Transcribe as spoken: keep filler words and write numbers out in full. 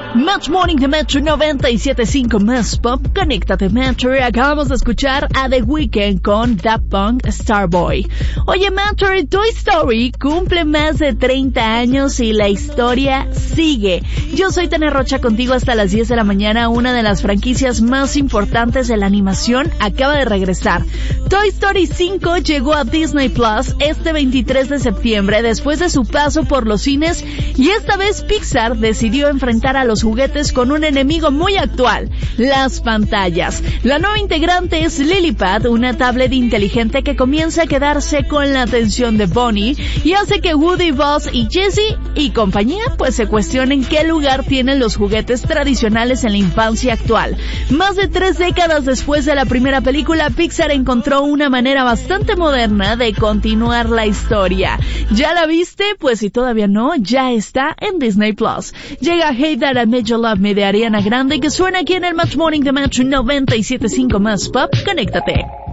Match Morning de Metro noventa y siete punto cinco más Pop. Conéctate Metro. Acabamos de escuchar a The Weeknd con Daft Punk Starboy. Oye Metro, Toy Story cumple más de treinta años y la historia sigue. Yo soy Tania Rocha contigo hasta las diez de la mañana. Una de las franquicias más importantes de la animación acaba de regresar. Toy Story cinco llegó a Disney Plus este veintitrés de septiembre después de su paso por los cines, y esta vez Pixar decidió enfrentar a los juguetes con un enemigo muy actual, las pantallas. La nueva integrante es Lilypad, una tablet inteligente que comienza a quedarse con la atención de Bonnie y hace que Woody, Buzz y Jessie y compañía pues se cuestionen qué lugar tienen los juguetes tradicionales en la infancia actual. Más de tres décadas después de la primera película, Pixar encontró una manera bastante moderna de continuar la historia. ¿Ya la viste? Pues si todavía no, ya está en Disney Plus. Llega Hey That I Made You Love Me de Ariana Grande, que suena aquí en el Match Morning de Match noventa y siete punto cinco más Pop. Conéctate.